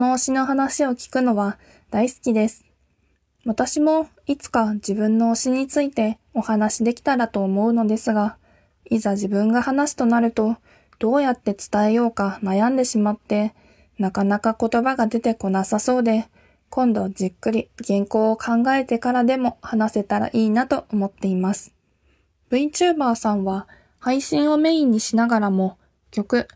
の推しの話を聞くのは大好きです。私もいつか自分の推しについてお話できたらと思うのですが、いざ自分が話すとなると、どうやって伝えようか悩んでしまって、なかなか言葉が出てこなさそうで、今度じっくり原稿を考えてからでも話せたらいいなと思っています。VTuber さんは配信をメインにしながらも曲、